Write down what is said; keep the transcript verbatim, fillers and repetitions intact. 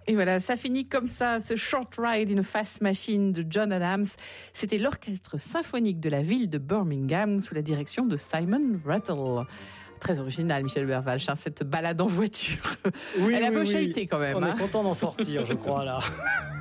Et voilà, ça finit comme ça, ce Short Ride in a Fast Machine de John Adams. C'était l'orchestre symphonique de la ville de Birmingham sous la direction de Simon Rattle. Très original, Michel Bervalch, hein, cette balade en voiture. Oui, Elle a oui, beau oui. chahuter quand même. On hein. est content d'en sortir, je crois, là.